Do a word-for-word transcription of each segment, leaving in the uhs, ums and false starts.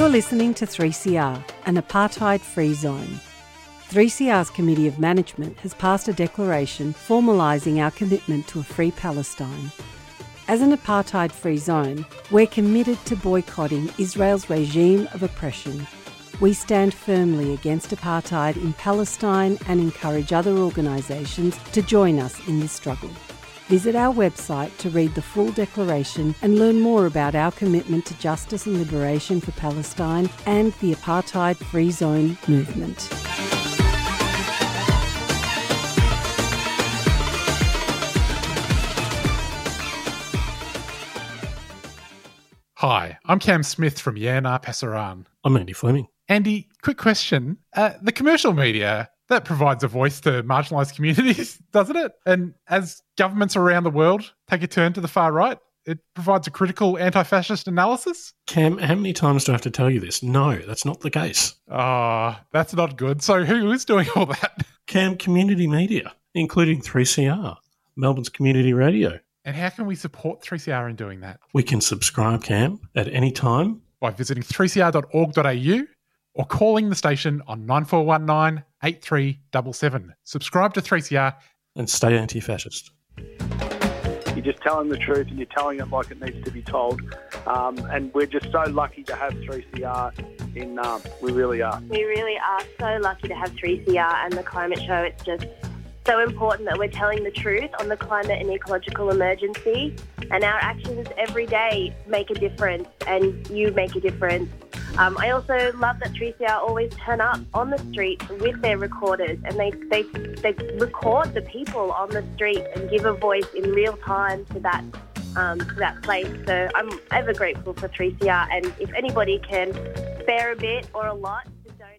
You're listening to three C R, an apartheid-free zone. three C R's Committee of Management has passed a declaration formalising our commitment to a free Palestine. As an apartheid-free zone, we're committed to boycotting Israel's regime of oppression. We stand firmly against apartheid in Palestine and encourage other organisations to join us in this struggle. Visit our website to read the full declaration and learn more about our commitment to justice and liberation for Palestine and the apartheid-free zone movement. Hi, I'm Cam Smith from Yarnar Pasaran. I'm Andy Fleming. Andy, quick question. Uh, the commercial media, that provides a voice to marginalised communities, doesn't it? And as governments around the world take a turn to the far right, it provides a critical anti-fascist analysis? Cam, how many times do I have to tell you this? No, that's not the case. Oh, that's not good. So who is doing all that? Cam, community media, including three C R, Melbourne's community radio. And how can we support three C R in doing that? We can subscribe, Cam, at any time. By visiting three c r dot org dot a u or calling the station on nine four one nine, eight three seven seven. Subscribe to three C R. And stay anti-fascist. You're just telling the truth and you're telling it like it needs to be told. Um, and we're just so lucky to have three C R in Naarm. We really are. We really are so lucky to have three C R and the Climate Show. It's just so important that we're telling the truth on the climate and ecological emergency, and our actions every day make a difference, and you make a difference. Um, I also love that three C R always turn up on the street with their recorders, and they, they they record the people on the street and give a voice in real time to that um, to that place. So I'm ever grateful for three C R, and if anybody can spare a bit or a lot to donate.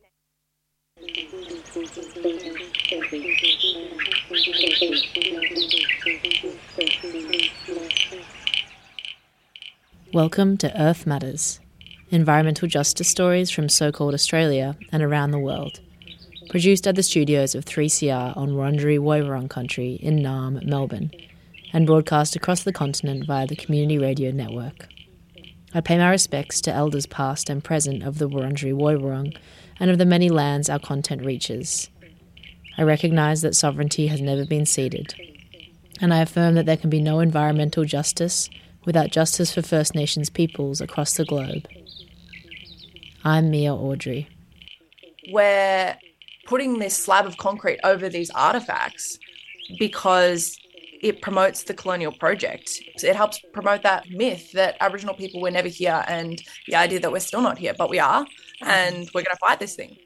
Welcome to Earth Matters, environmental justice stories from so-called Australia and around the world. Produced at the studios of three C R on Wurundjeri Woiwurrung country in Naarm, Melbourne, and broadcast across the continent via the Community Radio Network. I pay my respects to elders past and present of the Wurundjeri Woiwurrung and of the many lands our content reaches. I recognise that sovereignty has never been ceded, and I affirm that there can be no environmental justice without justice for First Nations peoples across the globe. I'm Mia Audrey. We're putting this slab of concrete over these artefacts because it promotes the colonial project. It helps promote that myth that Aboriginal people were never here, and the idea that we're still not here, but we are, and we're going to fight this thing.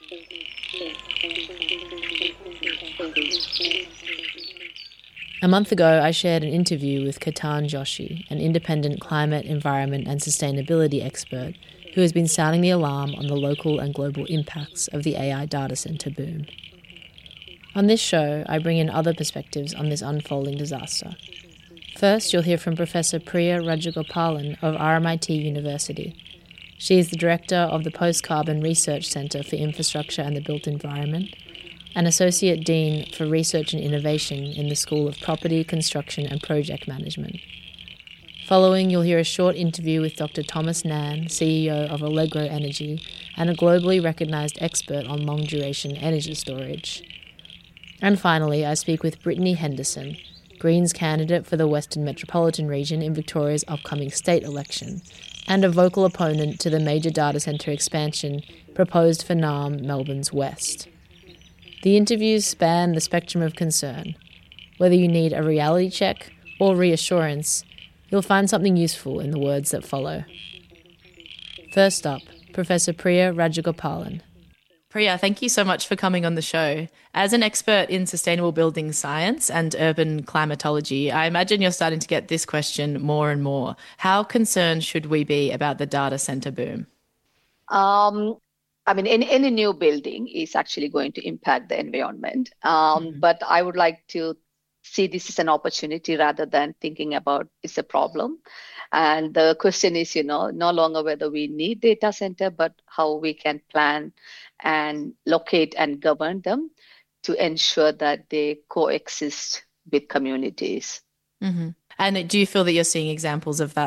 A month ago, I shared an interview with Ketan Joshi, an independent climate, environment and sustainability expert who has been sounding the alarm on the local and global impacts of the A I data centre boom. On this show, I bring in other perspectives on this unfolding disaster. First, you'll hear from Professor Priya Rajagopalan of R M I T University. She is the Director of the Post-Carbon Research Centre for Infrastructure and the Built Environment, and Associate Dean for Research and Innovation in the School of Property, Construction and Project Management. Following, you'll hear a short interview with Doctor Thomas Nan, C E O of Allegro Energy, and a globally recognised expert on long-duration energy storage. And finally, I speak with Brittany Henderson, Greens candidate for the Western Metropolitan Region in Victoria's upcoming state election, and a vocal opponent to the major data centre expansion proposed for Naarm, Melbourne's west. The interviews span the spectrum of concern. Whether you need a reality check or reassurance, you'll find something useful in the words that follow. First up, Professor Priya Rajagopalan. Priya, thank you so much for coming on the show. As an expert in sustainable building science and urban climatology, I imagine you're starting to get this question more and more. How concerned should we be about the data centre boom? Um, I mean, any, any new building is actually going to impact the environment. Um, mm-hmm. But I would like to see this as an opportunity rather than thinking about it's a problem. And the question is, you know, no longer whether we need data center, but how we can plan and locate and govern them to ensure that they coexist with communities. Mm-hmm. And do you feel that you're seeing examples of that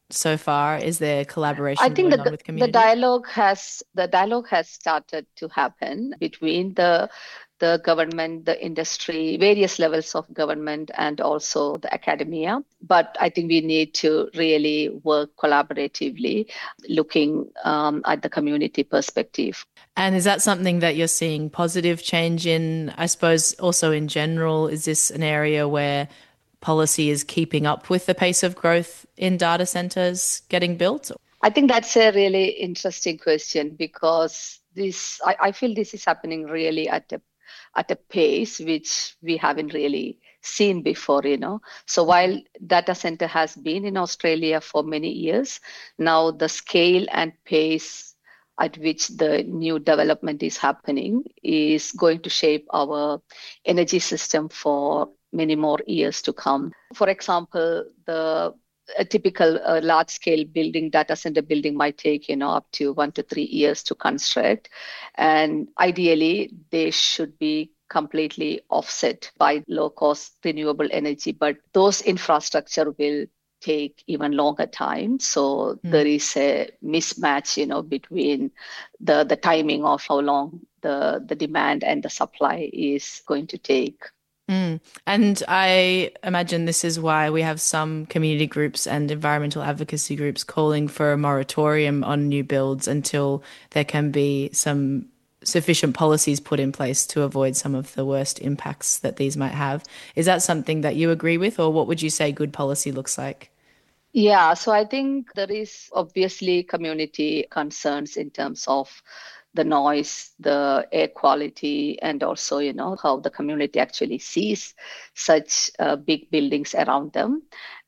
so far? Is there collaboration I think going that on with the, the community? dialogue has the dialogue has started to happen between the the government, the industry, various levels of government, and also the academia. But I think we need to really work collaboratively, looking um, at the community perspective. And is that something that you're seeing positive change in? I suppose also in general, is this an area where policy is keeping up with the pace of growth in data centers getting built? I think that's a really interesting question, because this I, I feel this is happening really at a at a pace which we haven't really seen before, you know. So while data center has been in Australia for many years, now the scale and pace at which the new development is happening is going to shape our energy system for many more years to come. For example, the a typical uh, large-scale building, data center building, might take, you know, up to one to three years to construct. And ideally, they should be completely offset by low-cost renewable energy. But those infrastructure will take even longer time. So mm. there is a mismatch, you know, between the, the timing of how long the, the demand and the supply is going to take. Mm. And I imagine this is why we have some community groups and environmental advocacy groups calling for a moratorium on new builds until there can be some sufficient policies put in place to avoid some of the worst impacts that these might have. Is that something that you agree with, or what would you say good policy looks like? Yeah, so I think there is obviously community concerns in terms of the noise, the air quality, and also, you know, how the community actually sees such uh, big buildings around them.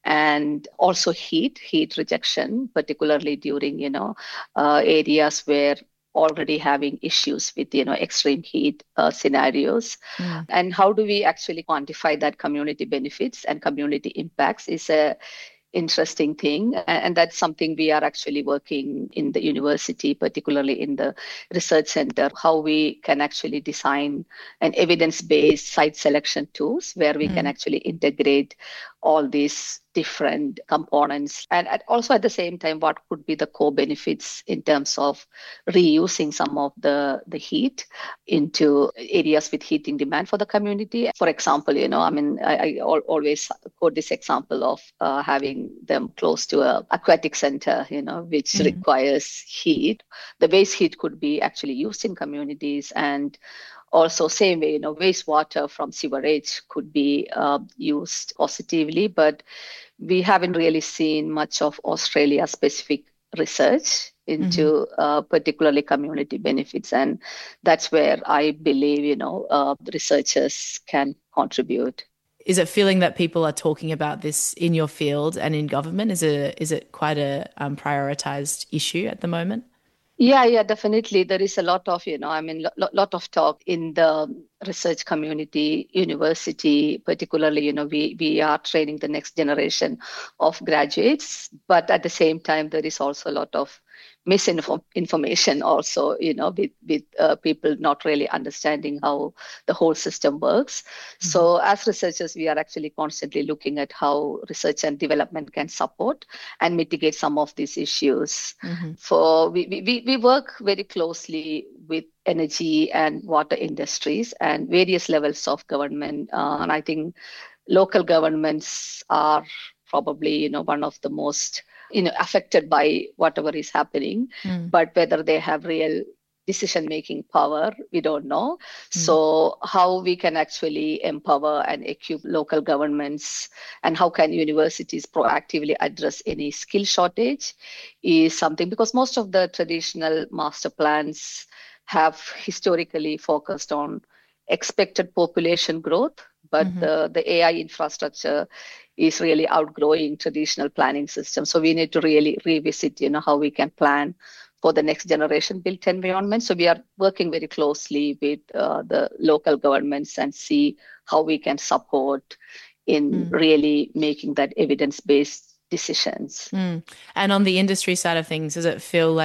And also heat, heat rejection, particularly during, you know, uh, areas where already having issues with, you know, extreme heat uh, scenarios. Mm. And how do we actually quantify that community benefits and community impacts is a interesting thing, and that's something we are actually working in the university, particularly in the research center, how we can actually design an evidence-based site selection tools where we mm. can actually integrate all these different components, and at also at the same time, what could be the core benefits in terms of reusing some of the the heat into areas with heating demand for the community. For example, you know, I mean, I, I always quote this example of uh, having them close to a aquatic center, you know, which mm-hmm. requires heat. The waste heat could be actually used in communities, and also, same way, you know, wastewater from sewerage could be uh, used positively, but we haven't really seen much of Australia-specific research into mm-hmm. uh, particularly community benefits, and that's where I believe, you know, uh, researchers can contribute. Is it feeling that people are talking about this in your field and in government? Is it is it quite a um, prioritized issue at the moment? Yeah, yeah, definitely. There is a lot of, you know, I mean, lot, lot of talk in the research community, university, particularly, you know, we, we are training the next generation of graduates, but at the same time, there is also a lot of misinformation also, you know, with, with uh, people not really understanding how the whole system works. Mm-hmm. So as researchers, we are actually constantly looking at how research and development can support and mitigate some of these issues. Mm-hmm. For we, we, we work very closely with energy and water industries and various levels of government. Uh, and I think local governments are probably, you know, one of the most you know, affected by whatever is happening, mm. but whether they have real decision-making power, we don't know. Mm. So how we can actually empower and equip local governments, and how can universities proactively address any skill shortage is something, because most of the traditional master plans have historically focused on expected population growth, but mm-hmm. the, the A I infrastructure is really outgrowing traditional planning systems. So we need to really revisit, you know, how we can plan for the next generation built environment. So we are working very closely with uh, the local governments and see how we can support in mm. really making that evidence-based decisions. Mm. And on the industry side of things, does it feel like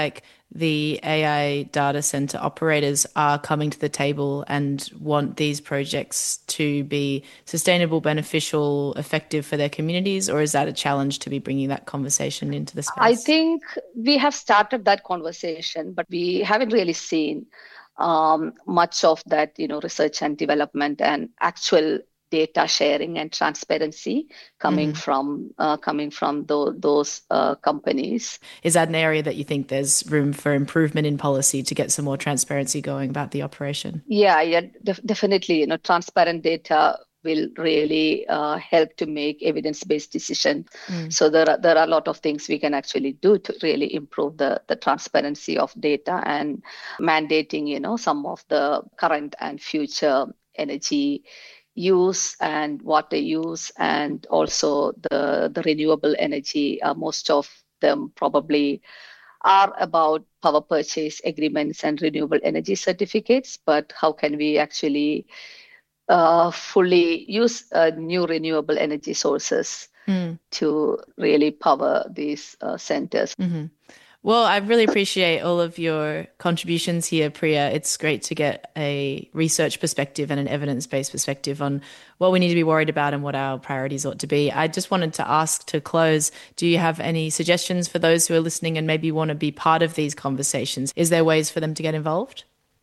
the A I data center operators are coming to the table and want these projects to be sustainable, beneficial, effective for their communities? Or is that a challenge to be bringing that conversation into the space? I think we have started that conversation, but we haven't really seen um, much of that, you know, research and development and actual data sharing and transparency coming mm-hmm. from uh, coming from th- those uh, companies. Is that an area that you think there's room for improvement in policy to get some more transparency going about the operation? Yeah, yeah, def- definitely. You know, transparent data will really uh, help to make evidence-based decision. Mm. So there are there are a lot of things we can actually do to really improve the the transparency of data and mandating, you know, some of the current and future energy use and what they use, and also the, the renewable energy. Uh, most of them probably are about power purchase agreements and renewable energy certificates, but how can we actually uh, fully use uh, new renewable energy sources mm. to really power these uh, centers? Mm-hmm. Well, I really appreciate all of your contributions here, Priya. It's great to get a research perspective and an evidence-based perspective on what we need to be worried about and what our priorities ought to be. I just wanted to ask to close, do you have any suggestions for those who are listening and maybe want to be part of these conversations? Is there ways for them to get involved?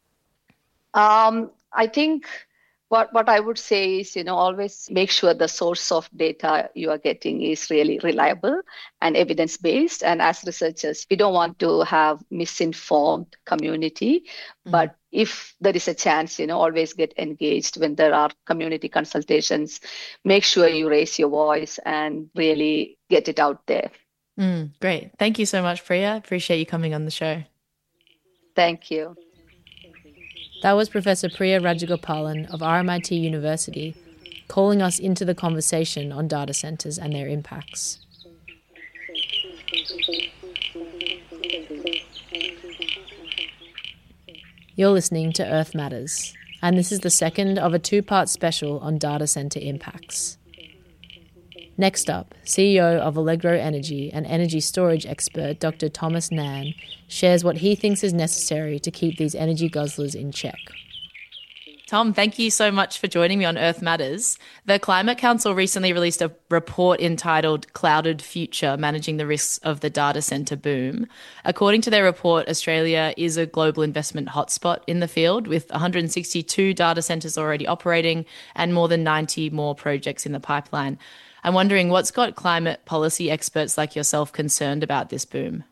Um, I think What what I would say is, you know, always make sure the source of data you are getting is really reliable and evidence-based. And as researchers, we don't want to have misinformed community. Mm-hmm. But if there is a chance, you know, always get engaged when there are community consultations. Make sure you raise your voice and really get it out there. Mm, great. Thank you so much, Priya. Appreciate you coming on the show. Thank you. That was Professor Priya Rajagopalan of R M I T University calling us into the conversation on data centres and their impacts. You're listening to Earth Matters, and this is the second of a two-part special on data centre impacts. Next up, C E O of Allegro Energy and energy storage expert Doctor Thomas Nan shares what he thinks is necessary to keep these energy guzzlers in check. Tom, thank you so much for joining me on Earth Matters. The Climate Council recently released a report entitled Clouded Future, Managing the Risks of the Data Centre Boom. According to their report, Australia is a global investment hotspot in the field, with one hundred sixty-two data centres already operating and more than ninety more projects in the pipeline. I'm wondering, what's got climate policy experts like yourself concerned about this boom?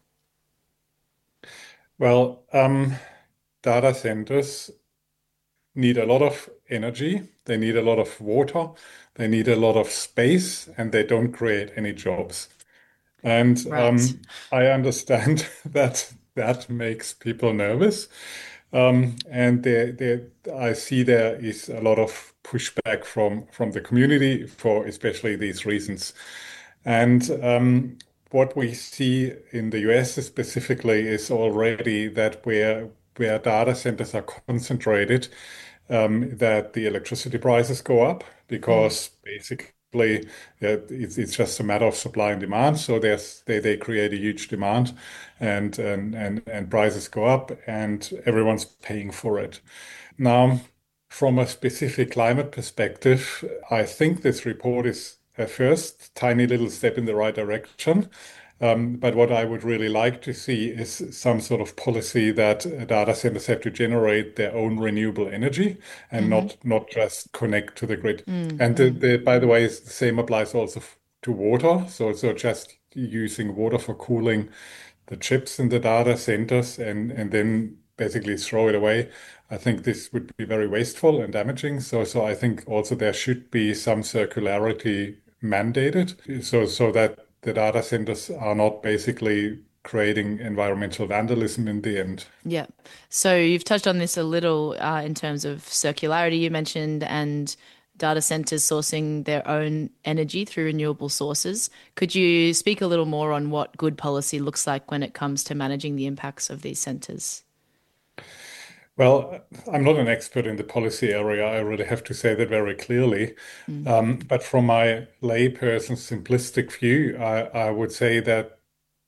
Well, um, data centers need a lot of energy, they need a lot of water, they need a lot of space, and they don't create any jobs. And right. um, I understand that that makes people nervous. Um, and there, there, I see there is a lot of pushback from, from the community for especially these reasons. And um, what we see in the U S specifically is already that where, where data centers are concentrated, um, that the electricity prices go up because mm. basically Yeah, it's, it's just a matter of supply and demand. So there's they, they create a huge demand and, and, and, and prices go up and everyone's paying for it. Now, from a specific climate perspective, I think this report is a first tiny little step in the right direction. Um, but what I would really like to see is some sort of policy that data centers have to generate their own renewable energy and mm-hmm. not not just connect to the grid. Mm-hmm. And the, the, by the way, the same applies also to water. So so just using water for cooling the chips in the data centers and, and then basically throw it away. I think this would be very wasteful and damaging. So so I think also there should be some circularity mandated so so that the data centers are not basically creating environmental vandalism in the end. Yeah. So you've touched on this a little uh, in terms of circularity you mentioned and data centers sourcing their own energy through renewable sources. Could you speak a little more on what good policy looks like when it comes to managing the impacts of these centers? Well, I'm not an expert in the policy area. I really have to say that very clearly. Mm. Um, but from my layperson simplistic view, I, I would say that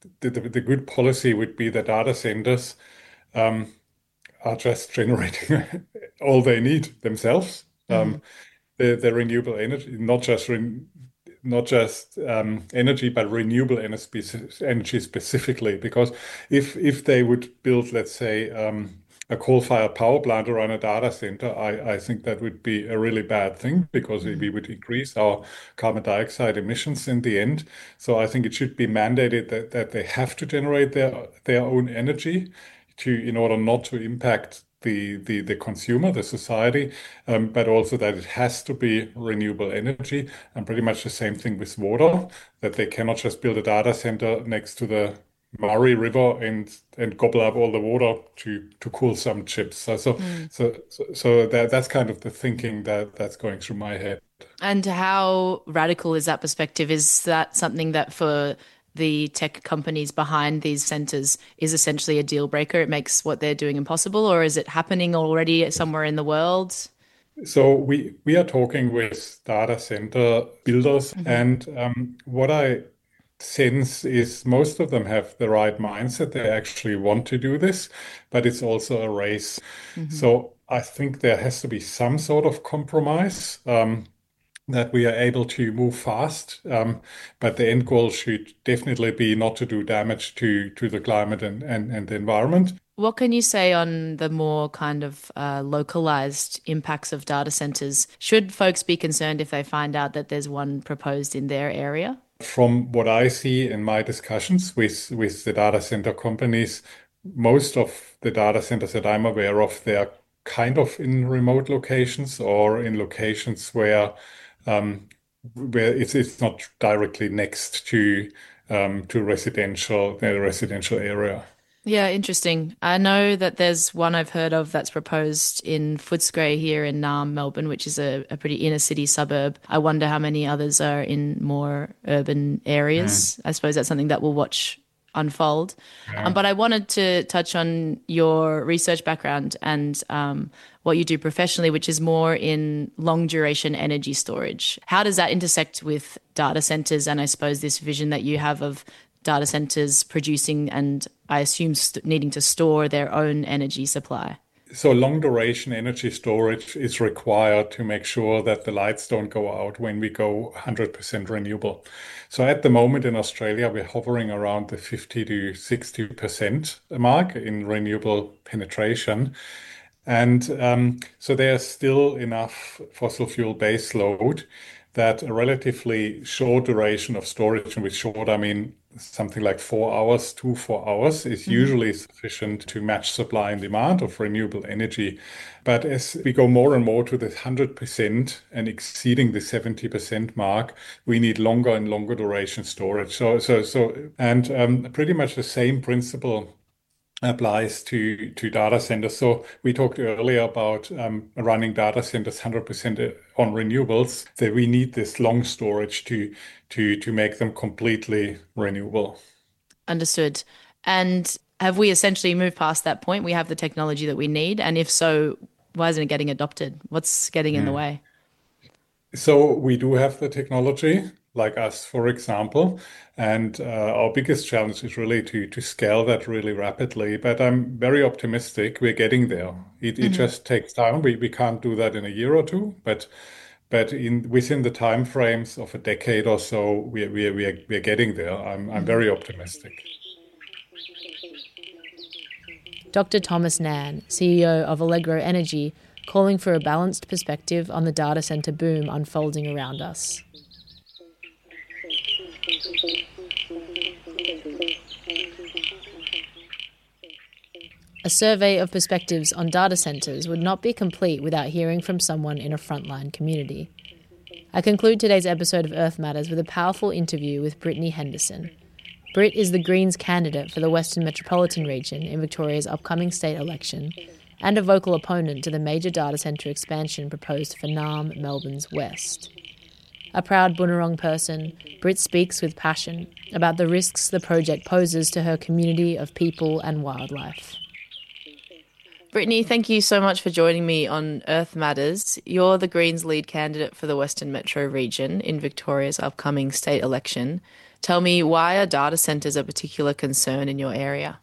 the, the, the good policy would be that data centers um, are just generating all they need themselves. Mm-hmm. Um, the, the renewable energy, not just re- not just um, energy, but renewable energy specifically. Because if if they would build, let's say, um, a coal-fired power plant around a data center, I, I think that would be a really bad thing, because mm-hmm. we would increase our carbon dioxide emissions in the end. So I think it should be mandated that, that they have to generate their their own energy to in order not to impact the the, the consumer, the society, um, but also that it has to be renewable energy. And pretty much the same thing with water, that they cannot just build a data center next to the Murray River and and gobble up all the water to to cool some chips. So so mm. so, so so that that's kind of the thinking that that's going through my head. And how radical is that perspective? Is that something that for the tech companies behind these centers is essentially a deal breaker? It makes what they're doing impossible, or is it happening already somewhere in the world? So we we are talking with data center builders, mm-hmm. and um, what I sense is most of them have the right mindset. They actually want to do this, but it's also a race. Mm-hmm. So I think there has to be some sort of compromise, um, that we are able to move fast. Um, but the end goal should definitely be not to do damage to, to the climate and, and, and the environment. What can you say on the more kind of uh, localized impacts of data centers? Should folks be concerned if they find out that there's one proposed in their area? From what I see in my discussions with, with the data center companies, most of the data centers that I'm aware of, they are kind of in remote locations or in locations where um, where it's it's not directly next to um, to residential the residential area. Yeah, interesting. I know that there's one I've heard of that's proposed in Footscray here in Naarm, Melbourne, which is a, a pretty inner city suburb. I wonder how many others are in more urban areas. Mm. I suppose that's something that we'll watch unfold. Yeah. Um, but I wanted to touch on your research background and um, what you do professionally, which is more in long duration energy storage. How does that intersect with data centers and I suppose this vision that you have of data centers producing and I assume st- needing to store their own energy supply? So long duration energy storage is required to make sure that the lights don't go out when we go one hundred percent renewable. So at the moment in Australia, we're hovering around the fifty to sixty percent mark in renewable penetration. And um, so there's still enough fossil fuel base load that a relatively short duration of storage, and with short, I mean something like four hours, two, four hours is mm-hmm. usually sufficient to match supply and demand of renewable energy. But as we go more and more to the one hundred percent and exceeding the seventy percent mark, we need longer and longer duration storage. So, so, so, and um, pretty much the same principle applies to, to data centers. So we talked earlier about um, running data centers one hundred percent on renewables, that we need this long storage to, to, to make them completely renewable. Understood. And have we essentially moved past that point? We have the technology that we need. And if so, why isn't it getting adopted? What's getting in mm. the way? So we do have the technology, like us, for example. And uh, our biggest challenge is really to to scale that really rapidly. But I'm very optimistic we're getting there. It, mm-hmm. it just takes time. We we can't do that in a year or two, but but in within the time frames of a decade or so, we we we are, we are getting there. I'm I'm very optimistic. Doctor Thomas Nan, C E O of Allegro Energy, calling for a balanced perspective on the data center boom unfolding around us. A survey of perspectives on data centres would not be complete without hearing from someone in a frontline community. I conclude today's episode of Earth Matters with a powerful interview with Brittany Henderson. Britt is the Greens candidate for the Western Metropolitan Region in Victoria's upcoming state election and a vocal opponent to the major data centre expansion proposed for Naarm, Melbourne's west. A proud Bunurong person, Britt speaks with passion about the risks the project poses to her community of people and wildlife. Brittany, thank you so much for joining me on Earth Matters. You're the Greens lead candidate for the Western Metro region in Victoria's upcoming state election. Tell me, why are data centers a particular concern in your area?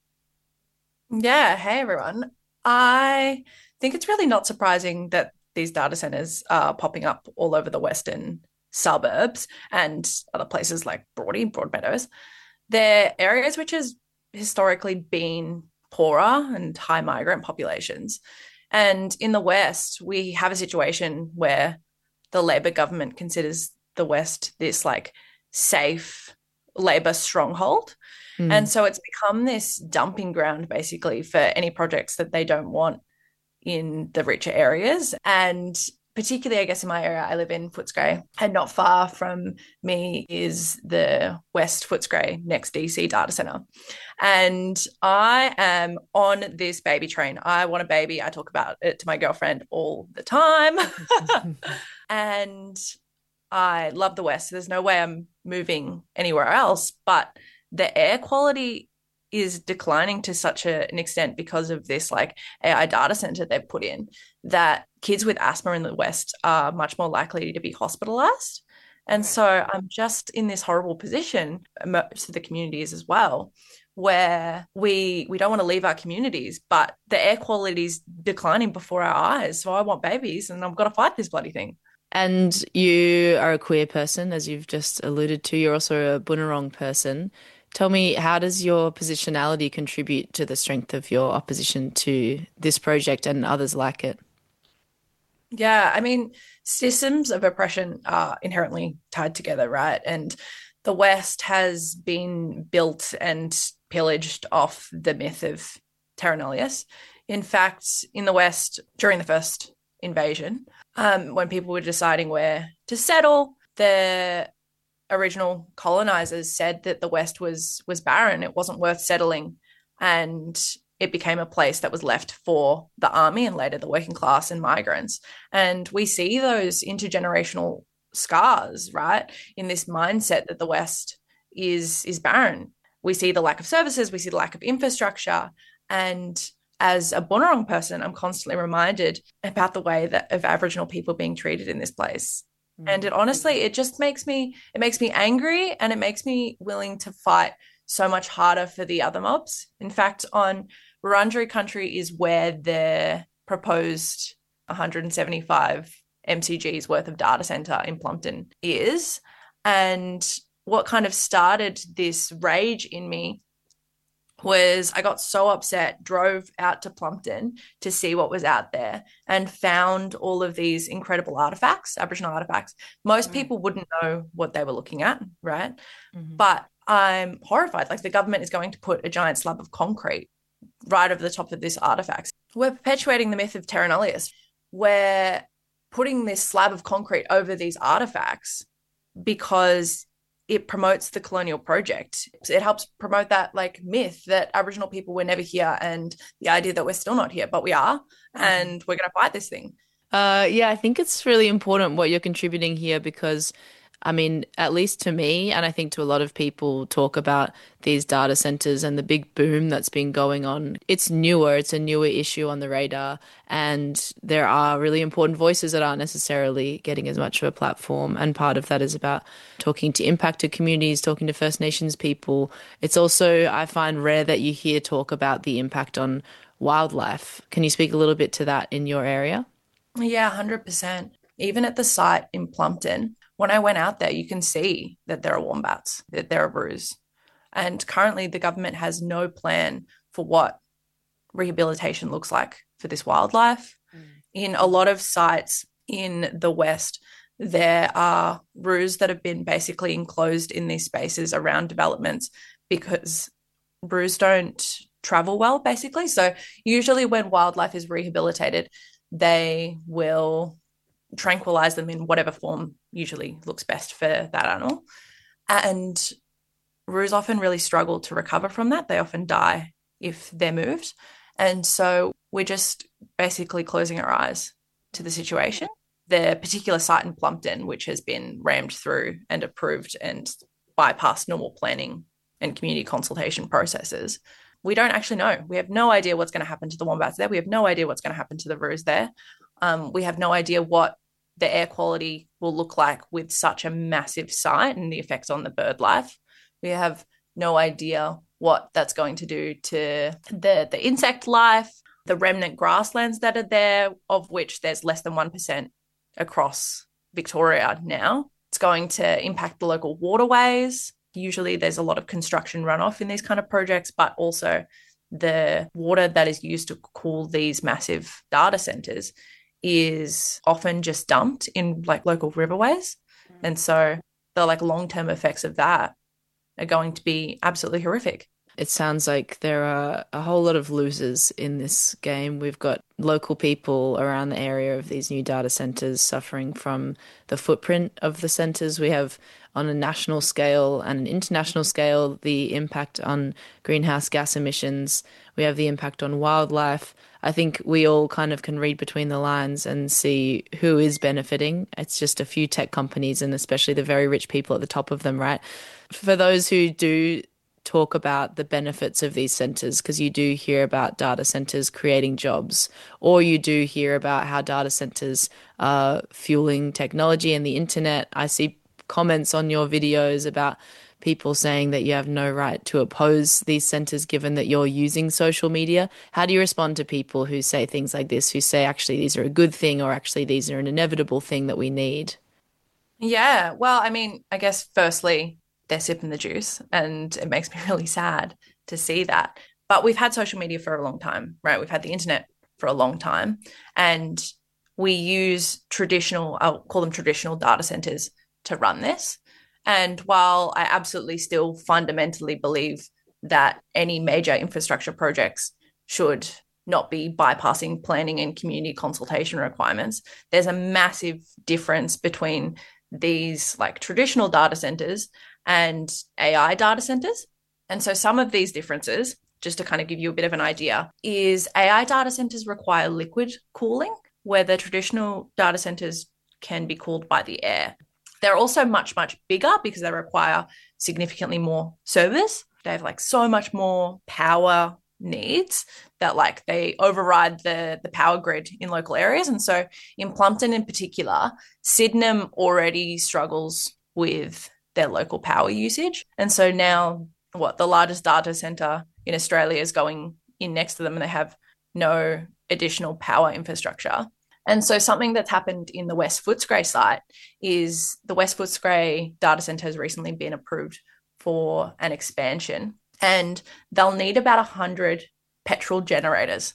Yeah, hey everyone. I think it's really not surprising that these data centers are popping up all over the western suburbs and other places like Broady, Broadmeadows. They're areas which has historically been poorer and high migrant populations. And in the West, we have a situation where the Labor government considers the West this like safe Labor stronghold. Mm. And so it's become this dumping ground basically for any projects that they don't want in the richer areas. And particularly, I guess, in my area, I live in Footscray, and not far from me is the West Footscray Next D C data center. And I am on this baby train. I want a baby. I talk about it to my girlfriend all the time. And I love the West. There's no way I'm moving anywhere else, but the air quality is declining to such a, an extent because of this like A I data center they've put in, that kids with asthma in the West are much more likely to be hospitalized. And okay. So I'm just in this horrible position, most of the communities as well, where we we don't want to leave our communities, but the air quality is declining before our eyes. So I want babies and I've got to fight this bloody thing. And you are a queer person, as you've just alluded to. You're also a Bunurong person. Tell me, how does your positionality contribute to the strength of your opposition to this project and others like it? Yeah, I mean, systems of oppression are inherently tied together, right? And the West has been built and pillaged off the myth of terra nullius. In fact, in the West, during the first invasion, um, when people were deciding where to settle, the original colonizers said that the West was was barren. It wasn't worth settling. And it became a place that was left for the army and later the working class and migrants. And we see those intergenerational scars, right, in this mindset that the West is, is barren. We see the lack of services, we see the lack of infrastructure. And as a Bunurong person, I'm constantly reminded about the way that of Aboriginal people being treated in this place. And it honestly, it just makes me, it makes me angry, and it makes me willing to fight so much harder for the other mobs. In fact, on Wurundjeri country is where the proposed one hundred seventy-five M C Gs worth of data center in Plumpton is. And what kind of started this rage in me was I got so upset, drove out to Plumpton to see what was out there, and found all of these incredible artifacts, Aboriginal artifacts. Most mm. people wouldn't know what they were looking at, right? Mm-hmm. But I'm horrified. Like, the government is going to put a giant slab of concrete right over the top of this artifacts. We're perpetuating the myth of terra nullius. We're putting this slab of concrete over these artifacts because it promotes the colonial project. It helps promote that like myth that Aboriginal people were never here, and the idea that we're still not here, but we are, and we're going to fight this thing. Uh, yeah, I think it's really important what you're contributing here, because I mean, at least to me, and I think to a lot of people, talk about these data centers and the big boom that's been going on. It's newer, it's a newer issue on the radar, and there are really important voices that aren't necessarily getting as much of a platform. And part of that is about talking to impacted communities, talking to First Nations people. It's also, I find, rare that you hear talk about the impact on wildlife. Can you speak a little bit to that in your area? Yeah, one hundred percent. Even at the site in Plumpton, when I went out there, you can see that there are wombats, that there are roos. And currently the government has no plan for what rehabilitation looks like for this wildlife. Mm. In a lot of sites in the West, there are roos that have been basically enclosed in these spaces around developments because roos don't travel well, basically. So usually when wildlife is rehabilitated, they will tranquilize them in whatever form usually looks best for that animal. And roos often really struggle to recover from that. They often die if they're moved. And so we're just basically closing our eyes to the situation. The particular site in Plumpton, which has been rammed through and approved and bypassed normal planning and community consultation processes, we don't actually know. We have no idea what's going to happen to the wombats there. We have no idea what's going to happen to the roos there. Um, we have no idea what the air quality will look like with such a massive site and the effects on the bird life. We have no idea what that's going to do to the, the insect life, the remnant grasslands that are there, of which there's less than one percent across Victoria now. It's going to impact the local waterways. Usually there's a lot of construction runoff in these kind of projects, but also the water that is used to cool these massive data centers is often just dumped in like local riverways. And so the like long-term effects of that are going to be absolutely horrific. It sounds like there are a whole lot of losers in this game. We've got local people around the area of these new data centers suffering from the footprint of the centers. We have on a national scale and an international scale the impact on greenhouse gas emissions. We have the impact on wildlife. I think we all kind of can read between the lines and see who is benefiting. It's just a few tech companies and especially the very rich people at the top of them, right? For those who do talk about the benefits of these centers, because you do hear about data centers creating jobs, or you do hear about how data centers are fueling technology and the internet. I see comments on your videos about people saying that you have no right to oppose these centers given that you're using social media. How do you respond to people who say things like this, who say actually these are a good thing or actually these are an inevitable thing that we need? Yeah, well, I mean, I guess firstly, they're sipping the juice and it makes me really sad to see that. But we've had social media for a long time, right? We've had the internet for a long time and we use traditional, I'll call them traditional data centers to run this. And while I absolutely still fundamentally believe that any major infrastructure projects should not be bypassing planning and community consultation requirements, there's a massive difference between these like traditional data centers and A I data centers. And so some of these differences, just to kind of give you a bit of an idea, is A I data centers require liquid cooling, where the traditional data centers can be cooled by the air. They're also much, much bigger because they require significantly more servers. They have like so much more power needs that like they override the, the power grid in local areas. And so in Plumpton in particular, Sydenham already struggles with their local power usage. And so now what the largest data center in Australia is going in next to them and they have no additional power infrastructure. And so something that's happened in the West Footscray site is the West Footscray data centre has recently been approved for an expansion and they'll need about one hundred petrol generators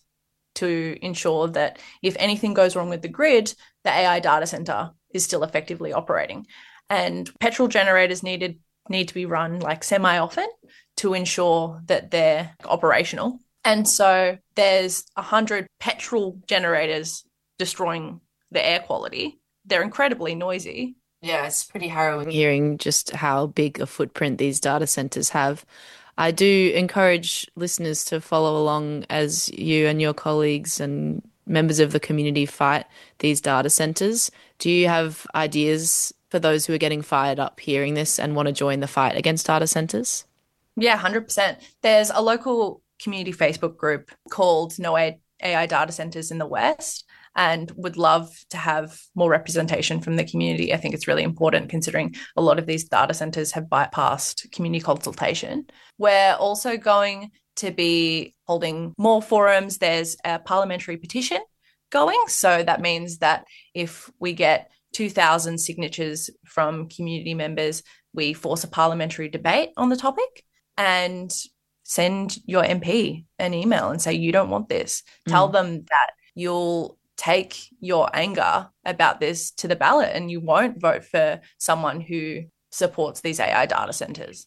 to ensure that if anything goes wrong with the grid, the A I data centre is still effectively operating. And petrol generators needed need to be run like semi-often to ensure that they're operational. And so there's one hundred petrol generators destroying the air quality. They're incredibly noisy. Yeah, it's pretty harrowing hearing just how big a footprint these data centers have. I do encourage listeners to follow along as you and your colleagues and members of the community fight these data centers. Do you have ideas for those who are getting fired up hearing this and want to join the fight against data centers? Yeah, one hundred percent. There's a local community Facebook group called No A I Data Centers in the West, and would love to have more representation from the community. I think it's really important considering a lot of these data centers have bypassed community consultation. We're also going to be holding more forums. There's a parliamentary petition going. So that means that if we get two thousand signatures from community members, we force a parliamentary debate on the topic and send your M P an email and say, you don't want this. Mm. Tell them that you'll take your anger about this to the ballot and you won't vote for someone who supports these A I data centres.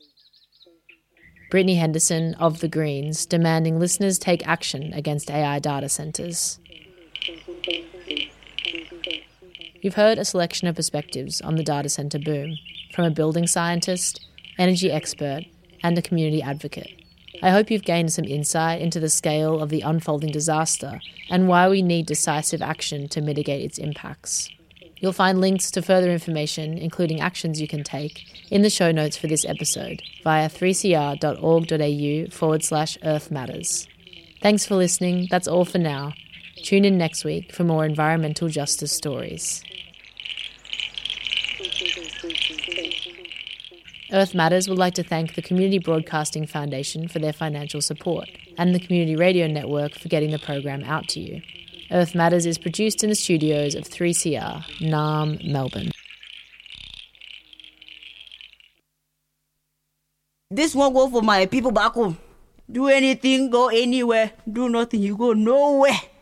Brittany Henderson of The Greens demanding listeners take action against A I data centres. You've heard a selection of perspectives on the data centre boom from a building scientist, energy expert and a community advocate. I hope you've gained some insight into the scale of the unfolding disaster and why we need decisive action to mitigate its impacts. You'll find links to further information, including actions you can take, in the show notes for this episode via three c r dot org dot a u forward slash Earth Matters. Thanks for listening. That's all for now. Tune in next week for more environmental justice stories. Earth Matters would like to thank the Community Broadcasting Foundation for their financial support and the Community Radio Network for getting the program out to you. Earth Matters is produced in the studios of three C R, Naarm, Melbourne. This won't go for my people back home. Do anything, go anywhere. Do nothing, you go nowhere.